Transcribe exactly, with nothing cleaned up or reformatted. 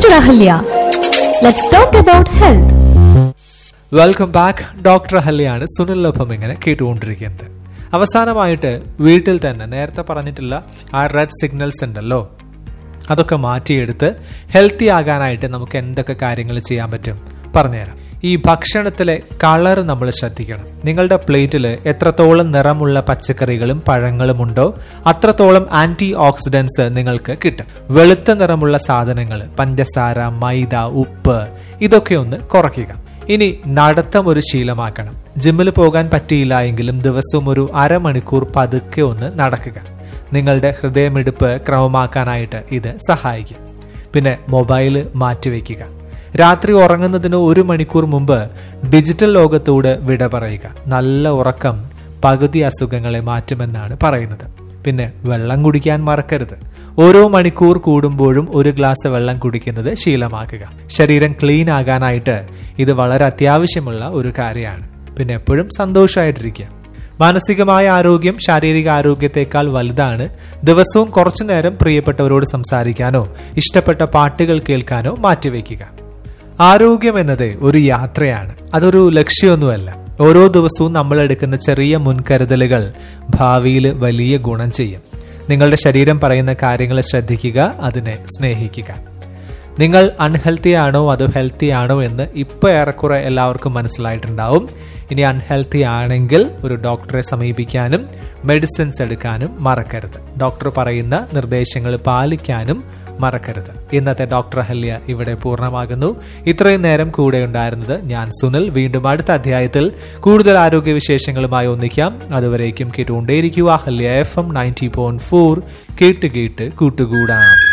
Doctor Ahalya. Let's talk about health. Welcome back. Doctor അഹല്യയാണ് സുനിലിനൊപ്പം ഇങ്ങനെ കേട്ടുകൊണ്ടിരിക്കുന്നത്. അവസാനമായിട്ട് വീട്ടിൽ തന്നെ നേരത്തെ പറഞ്ഞിട്ടുള്ള ആ റെഡ് സിഗ്നൽസ് ഉണ്ടല്ലോ, അതൊക്കെ മാറ്റിയെടുത്ത് ഹെൽത്തി ആകാനായിട്ട് നമുക്ക് എന്തൊക്കെ കാര്യങ്ങൾ ചെയ്യാൻ പറ്റും പറഞ്ഞുതരാം. ഈ ഭക്ഷണത്തിലെ കളർ നമ്മൾ ശ്രദ്ധിക്കണം. നിങ്ങളുടെ പ്ലേറ്റിൽ എത്രത്തോളം നിറമുള്ള പച്ചക്കറികളും പഴങ്ങളും ഉണ്ടോ അത്രത്തോളം ആന്റി ഓക്സിഡൻസ് നിങ്ങൾക്ക് കിട്ടും. വെളുത്ത നിറമുള്ള സാധനങ്ങൾ, പഞ്ചസാര, മൈദ, ഉപ്പ് ഇതൊക്കെ ഒന്ന് കുറയ്ക്കുക. ഇനി നടത്തം ഒരു ശീലമാക്കണം. ജിമ്മിൽ പോകാൻ പറ്റിയില്ല എങ്കിലും ദിവസവും ഒരു അരമണിക്കൂർ പതുക്കെ ഒന്ന് നടക്കുക. നിങ്ങളുടെ ഹൃദയമിടിപ്പ് ക്രമമാക്കാനായിട്ട് ഇത് സഹായിക്കും. പിന്നെ മൊബൈല് മാറ്റിവെക്കുക. രാത്രി ഉറങ്ങുന്നതിന് ഒരു മണിക്കൂർ മുമ്പ് ഡിജിറ്റൽ ലോകത്തോട് വിട പറയുക. നല്ല ഉറക്കം പകുതി അസുഖങ്ങളെ മാറ്റുമെന്നാണ് പറയുന്നത്. പിന്നെ വെള്ളം കുടിക്കാൻ മറക്കരുത്. ഓരോ മണിക്കൂർ കൂടുമ്പോഴും ഒരു ഗ്ലാസ് വെള്ളം കുടിക്കുന്നത് ശീലമാക്കുക. ശരീരം ക്ലീൻ ആകാനായിട്ട് ഇത് വളരെ അത്യാവശ്യമുള്ള ഒരു കാര്യമാണ്. പിന്നെ എപ്പോഴും സന്തോഷമായിട്ടിരിക്കുക. മാനസികമായ ആരോഗ്യം ശാരീരിക ആരോഗ്യത്തെക്കാൾ വലുതാണ്. ദിവസവും കുറച്ചു നേരം പ്രിയപ്പെട്ടവരോട് സംസാരിക്കാനോ ഇഷ്ടപ്പെട്ട പാട്ടുകൾ കേൾക്കാനോ മാറ്റിവെക്കുക. ആരോഗ്യം എന്നത് ഒരു യാത്രയാണ്, അതൊരു ലക്ഷ്യമൊന്നുമല്ല. ഓരോ ദിവസവും നമ്മൾ എടുക്കുന്ന ചെറിയ മുൻകരുതലുകൾ ഭാവിയിൽ വലിയ ഗുണം ചെയ്യും. നിങ്ങളുടെ ശരീരം പറയുന്ന കാര്യങ്ങൾ ശ്രദ്ധിക്കുക, അതിനെ സ്നേഹിക്കുക. നിങ്ങൾ അൺഹെൽത്തി ആണോ അതോ ഹെൽത്തി ആണോ എന്ന് ഇപ്പൊ ഏറെക്കുറെ എല്ലാവർക്കും മനസ്സിലായിട്ടുണ്ടാവും. ഇനി അൺഹെൽത്തി ആണെങ്കിൽ ഒരു ഡോക്ടറെ സമീപിക്കാനും മെഡിസിൻസ് എടുക്കാനും മറക്കരുത്. ഡോക്ടർ പറയുന്ന നിർദ്ദേശങ്ങൾ പാലിക്കാനും മറക്കരുത്. ഇന്നത്തെ ഡോക്ടർ അഹല്യ ഇവിടെ പൂർണ്ണമാകുന്നു. ഇത്രയും നേരം കൂടെ ഉണ്ടായിരുന്നത് ഞാൻ സുനിൽ. വീണ്ടും അടുത്ത അധ്യായത്തിൽ കൂടുതൽ ആരോഗ്യ വിശേഷങ്ങളുമായി ഒന്നിക്കാം. അതുവരേക്കും കേട്ടുകൊണ്ടേയിരിക്കുക Ahalya F M ninety point four. കേട്ട് കേട്ട് കൂട്ടുകൂടാം.